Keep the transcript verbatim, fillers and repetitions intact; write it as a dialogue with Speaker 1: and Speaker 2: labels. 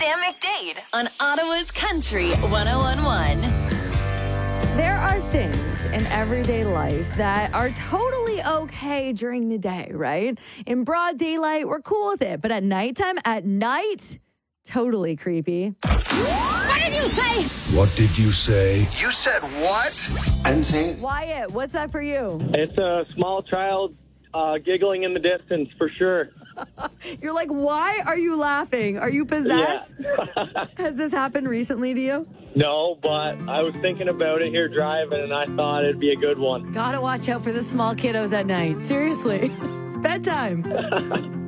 Speaker 1: Sam McDade on Ottawa's Country one oh one point one.
Speaker 2: There are things in everyday life that are totally okay during the day, right? In broad daylight, we're cool with it. But at nighttime, at night, totally creepy.
Speaker 3: What did you say?
Speaker 4: What did you say?
Speaker 5: You said what?
Speaker 6: I didn't say it.
Speaker 2: Wyatt, what's that for you?
Speaker 7: It's a small child uh, giggling in the distance, for sure.
Speaker 2: You're like, why are you laughing? Are you possessed?
Speaker 7: Yeah.
Speaker 2: Has this happened recently to you?
Speaker 7: No, but I was thinking about it here driving, and I thought it'd be a good one.
Speaker 2: Gotta watch out for the small kiddos at night. Seriously. It's bedtime.